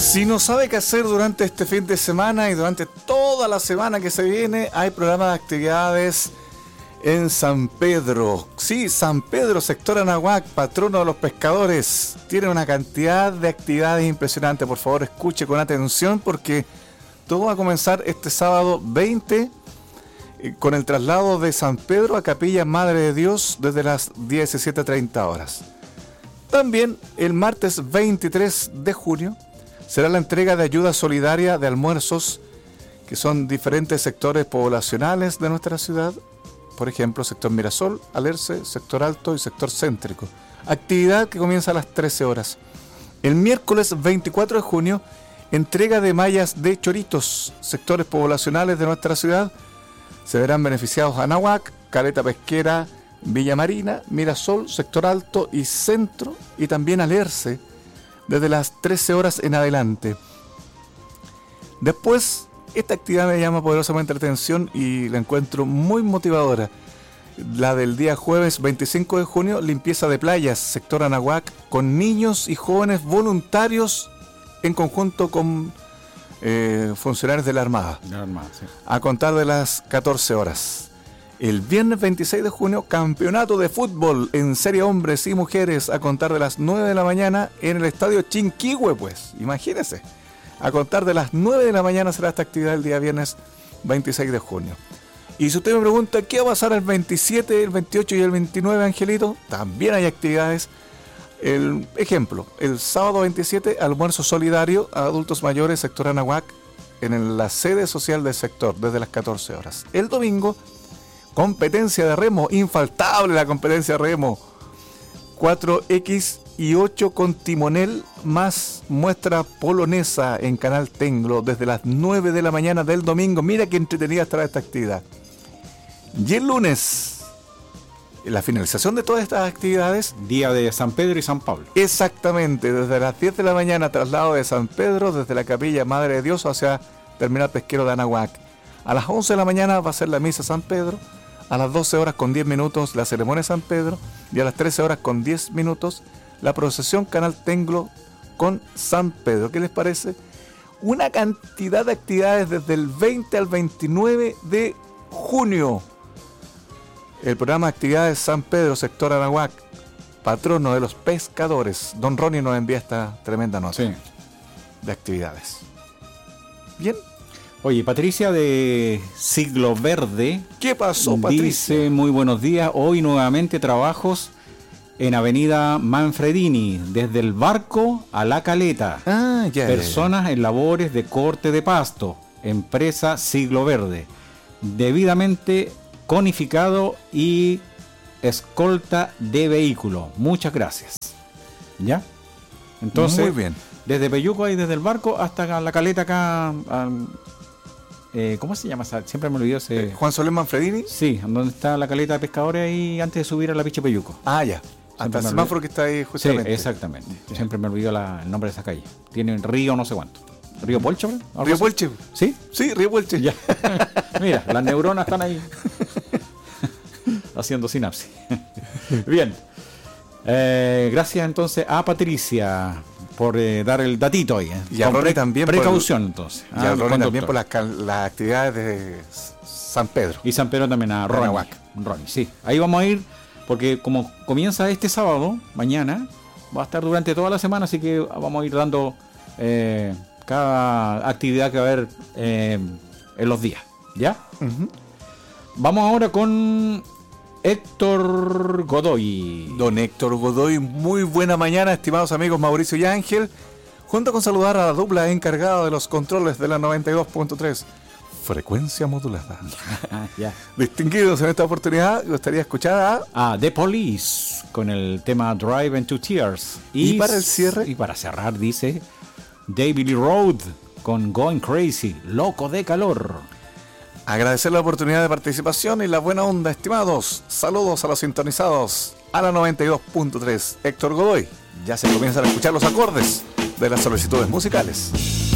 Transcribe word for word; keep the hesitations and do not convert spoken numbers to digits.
Si no sabe qué hacer durante este fin de semana y durante toda la semana que se viene, hay programa de actividades en San Pedro. Sí, San Pedro, sector Anahuac, patrono de los pescadores. Tiene una cantidad de actividades impresionantes. Por favor, escuche con atención porque todo va a comenzar este sábado veinte eh, con el traslado de San Pedro a Capilla Madre de Dios desde las diecisiete treinta horas. También el martes veintitrés de junio será la entrega de ayuda solidaria de almuerzos que son diferentes sectores poblacionales de nuestra ciudad. Por ejemplo, sector Mirasol, Alerce, sector Alto y sector Céntrico. Actividad que comienza a las trece horas. El miércoles veinticuatro de junio, entrega de mallas de choritos, sectores poblacionales de nuestra ciudad. Se verán beneficiados Anahuac, Caleta Pesquera, Villa Marina, Mirasol, sector Alto y Centro, y también Alerce, desde las trece horas en adelante. Después, esta actividad me llama poderosamente la atención y la encuentro muy motivadora. La del día jueves veinticinco de junio, limpieza de playas, sector Anahuac, con niños y jóvenes voluntarios en conjunto con eh, funcionarios de la Armada. De la Armada, sí. A contar de las catorce horas. El viernes veintiséis de junio, campeonato de fútbol en serie hombres y mujeres a contar de las nueve de la mañana en el estadio Chinquihue, pues, imagínense. A contar de las nueve de la mañana será esta actividad el día viernes veintiséis de junio. Y si usted me pregunta qué va a pasar el veintisiete, el veintiocho y el veintinueve, Angelito, también hay actividades. El ejemplo, el sábado veintisiete, almuerzo solidario a adultos mayores, sector Anahuac, en la sede social del sector, desde las catorce horas. El domingo, competencia de remo, infaltable la competencia de remo, cuatro equis y ocho con timonel más muestra polonesa en Canal Tenglo desde las nueve de la mañana del domingo. Mira qué entretenida estará esta actividad. Y el lunes, la finalización de todas estas actividades, día de San Pedro y San Pablo. Exactamente, desde las diez de la mañana, traslado de San Pedro desde la Capilla Madre de Dios hacia Terminal Pesquero de Anahuac. A las once de la mañana va a ser la misa San Pedro. A las doce horas con diez minutos la ceremonia San Pedro, y a las trece horas con diez minutos la procesión Canal Tenglo con San Pedro. ¿Qué les parece? Una cantidad de actividades desde el veinte al veintinueve de junio. El programa de actividades San Pedro, sector Anahuac, patrono de los pescadores. Don Ronnie nos envía esta tremenda nota sí. de actividades. Bien. Oye, Patricia de Siglo Verde. ¿Qué pasó, Patricia? Dice, muy buenos días. Hoy nuevamente trabajos en Avenida Manfredini, desde el barco a la caleta. Ah, ya. Personas ya, ya. en labores de corte de pasto. Empresa Siglo Verde. Debidamente conificado y escolta de vehículo. Muchas gracias. ¿Ya? Entonces, muy bien. Desde Peyuco y desde el barco hasta la caleta acá. Al, Eh, ¿Cómo se llama? Siempre me olvidó ese... ¿Juan Solén Manfredini? Sí, donde está la caleta de pescadores ahí antes de subir a la Piche Peyuco. Ah, ya. Hasta el semáforo que está ahí justamente. Sí, exactamente. Sí. Siempre me olvidó la, el nombre de esa calle. Tiene río no sé cuánto. ¿Río Polche? ¿Río Polche? ¿Sí? Sí, Río Polche. Ya. Mira, las neuronas están ahí haciendo sinapsis. Bien. Eh, gracias entonces a Patricia por eh, dar el datito hoy. Eh. Y a Ronnie también. Precaución por, entonces. Y a Ronnie también por las, las actividades de San Pedro. Y San Pedro también a Ronnie. Ronnie, sí. Ahí vamos a ir, porque como comienza este sábado, mañana, va a estar durante toda la semana, así que vamos a ir dando eh, cada actividad que va a haber eh, en los días. ¿Ya? Uh-huh. Vamos ahora con Héctor Godoy. Don Héctor Godoy, muy buena mañana, estimados amigos Mauricio y Ángel. Junto con saludar a la dupla encargada de los controles de la noventa y dos punto tres, frecuencia modulada. Ya. Distinguidos en esta oportunidad, gustaría escuchar a... a The Police con el tema Drive into Tears. Y, y para el cierre... Y para cerrar, dice David Lee Roth con Going Crazy, loco de calor. Agradecer la oportunidad de participación y la buena onda, estimados. Saludos a los sintonizados a la noventa y dos punto tres. Héctor Godoy, ya se comienzan a escuchar los acordes de las solicitudes musicales.